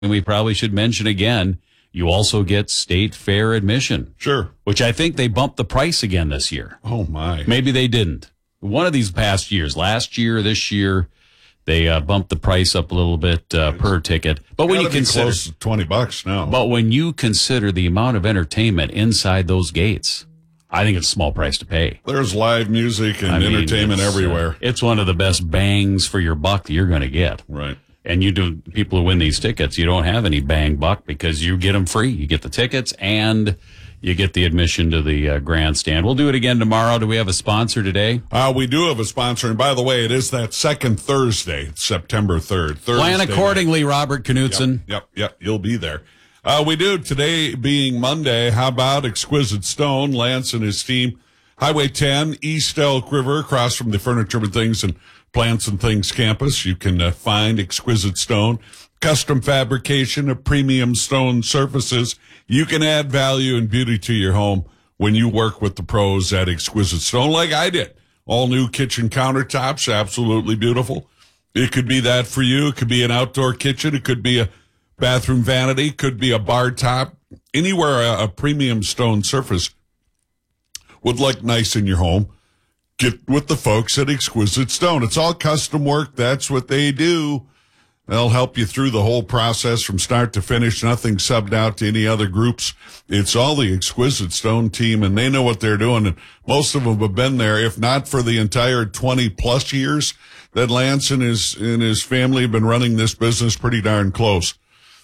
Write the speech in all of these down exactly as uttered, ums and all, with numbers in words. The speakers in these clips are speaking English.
And we probably should mention again, you also get state fair admission. Sure. Which I think they bumped the price again this year. Oh, my. Maybe they didn't. One of these past years, last year, this year, they uh, bumped the price up a little bit uh, per ticket. But when you consider close to twenty bucks now. But when you consider the amount of entertainment inside those gates, I think it's a small price to pay. There's live music and I mean, entertainment it's, everywhere. Uh, it's one of the best bangs for your buck that you're going to get. Right. And you do, people who win these tickets, you don't have any bang buck because you get them free. You get the tickets and you get the admission to the uh, grandstand. We'll do it again tomorrow. Do we have a sponsor today? Uh, we do have a sponsor. And by the way, it is that second Thursday, September third. Thursday Plan accordingly, night. Robert Knutson. Yep, yep, yep. You'll be there. Uh, we do. Today being Monday, how about Exquisite Stone, Lance and his team, Highway ten, East Elk River, across from the Furniture and Things and Plants and Things campus. You can uh, find Exquisite Stone, custom fabrication of premium stone surfaces. You can add value and beauty to your home when you work with the pros at Exquisite Stone, like I did. All new kitchen countertops, absolutely beautiful. It could be that for you. It could be an outdoor kitchen. It could be a bathroom vanity. It could be a bar top. Anywhere a, a premium stone surface would look nice in your home, get with the folks at Exquisite Stone. It's all custom work. That's what they do. They'll help you through the whole process from start to finish. Nothing subbed out to any other groups. It's all the Exquisite Stone team, and they know what they're doing. And most of them have been there, if not for the entire twenty plus years that Lance and his and his family have been running this business, pretty darn close.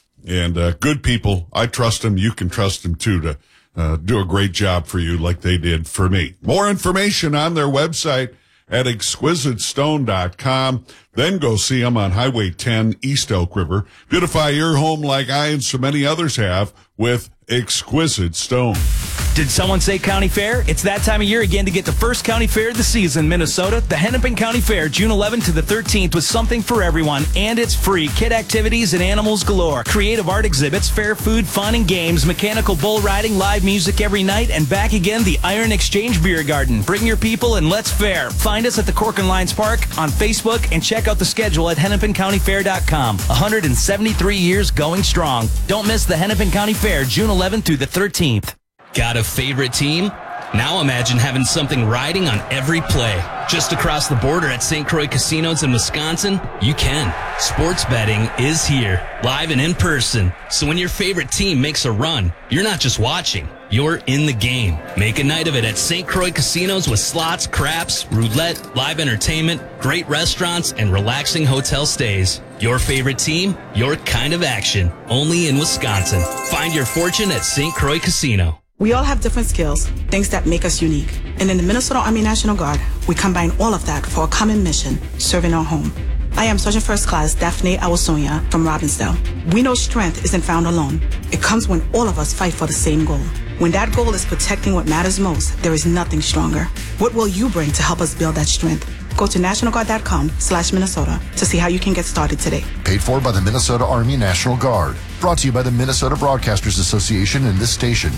And uh, good people. I trust them. You can trust them too to uh, do a great job for you, like they did for me. More information on their website at exquisite stone dot com. Then go see them on Highway ten, East Elk River. Beautify your home like I and so many others have with Exquisite Stone. Did someone say county fair? It's that time of year again to get the first county fair of the season, Minnesota. The Hennepin County Fair, June eleventh to the thirteenth, with something for everyone, and it's free. Kid activities and animals galore. Creative art exhibits, fair food, fun and games, mechanical bull riding, live music every night, and back again, the Iron Exchange Beer Garden. Bring your people and let's fair. Find us at the Cork and Lions Park on Facebook and check out the schedule at hennepin county fair dot com. one hundred seventy-three years going strong. Don't miss the Hennepin County Fair, June eleventh through the thirteenth. Got a favorite team? Now imagine having something riding on every play. Just across the border at Saint Croix Casinos in Wisconsin, you can. Sports betting is here, live and in person. So when your favorite team makes a run, you're not just watching, you're in the game. Make a night of it at Saint Croix Casinos with slots, craps, roulette, live entertainment, great restaurants, and relaxing hotel stays. Your favorite team, your kind of action. Only in Wisconsin. Find your fortune at Saint Croix Casino. We all have different skills, things that make us unique. And in the Minnesota Army National Guard, we combine all of that for a common mission, serving our home. I am Sergeant First Class Daphne Awasonia from Robbinsdale. We know strength isn't found alone. It comes when all of us fight for the same goal. When that goal is protecting what matters most, there is nothing stronger. What will you bring to help us build that strength? Go to national guard dot com slash Minnesota to see how you can get started today. Paid for by the Minnesota Army National Guard. Brought to you by the Minnesota Broadcasters Association and this station.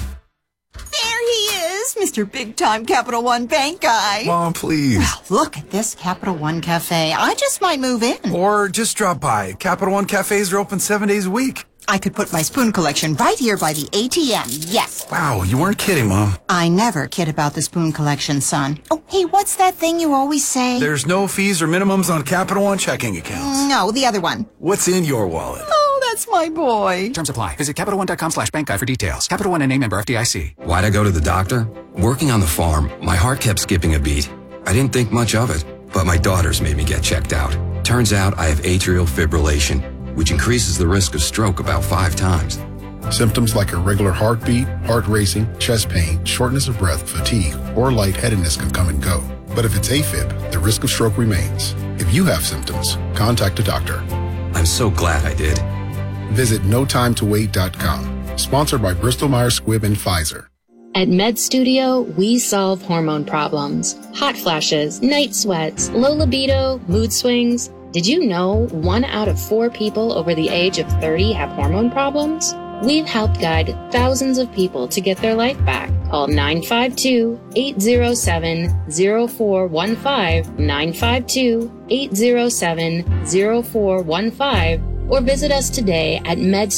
There he is, Mister Big Time Capital One Bank guy. Mom, please. Well, look at this Capital One Cafe. I just might move in. Or just drop by. Capital One cafes are open seven days a week. I could put my spoon collection right here by the A T M, yes. Wow, you weren't kidding, Mom. I never kid about the spoon collection, son. Oh, hey, what's that thing you always say? There's no fees or minimums on Capital One checking accounts. No, the other one. What's in your wallet? Oh, that's my boy. Terms apply. Visit Capital One dot com slash bank guide for details. Capital One N A member F D I C. Why'd I go to the doctor? Working on the farm, my heart kept skipping a beat. I didn't think much of it, but my daughters made me get checked out. Turns out I have atrial fibrillation, which increases the risk of stroke about five times. Symptoms like irregular heartbeat, heart racing, chest pain, shortness of breath, fatigue, or lightheadedness can come and go. But if it's AFib, the risk of stroke remains. If you have symptoms, contact a doctor. I'm so glad I did. Visit no time to wait dot com. Sponsored by Bristol Myers Squibb and Pfizer. At Med Studio, we solve hormone problems. Hot flashes, night sweats, low libido, mood swings. Did you know one out of four people over the age of thirty have hormone problems? We've helped guide thousands of people to get their life back. Call nine five two, eight zero seven, zero four one five, nine five two, eight zero seven, zero four one five, or visit us today at med